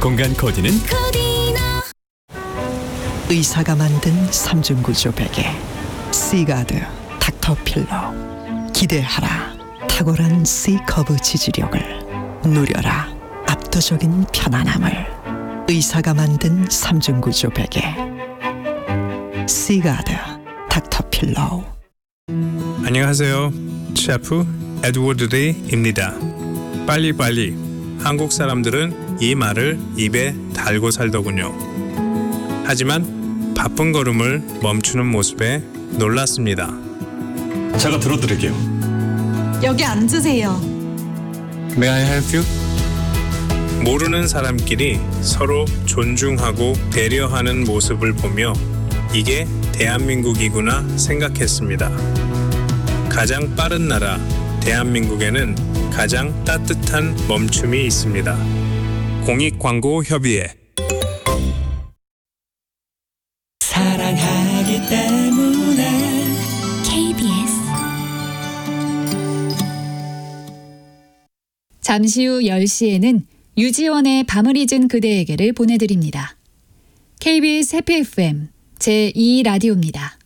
공간 코디는 의사가 만든 3중 구조 베개 시가드 닥터필러. 기대하라 탁월한 C커브 지지력을, 누려라 압도적인 편안함을. 의사가 만든 3중 구조 베개 시가드 닥터필러. 안녕하세요. 셰프 에드워드 데이입니다. 빨리빨리. 한국 사람들은 이 말을 입에 달고 살더군요. 하지만 바쁜 걸음을 멈추는 모습에 놀랐습니다. 제가 들어드릴게요. 여기 앉으세요. May I help you? 모르는 사람끼리 서로 존중하고 배려하는 모습을 보며 이게 대한민국이구나 생각했습니다. 가장 빠른 나라 대한민국에는 가장 따뜻한 멈춤이 있습니다. 공익광고협의회. 사랑하기 때문에 KBS. 잠시 후 10시에는 유지원의 밤을 잊은 그대에게를 보내드립니다. KBS 해피 FM 제2라디오입니다.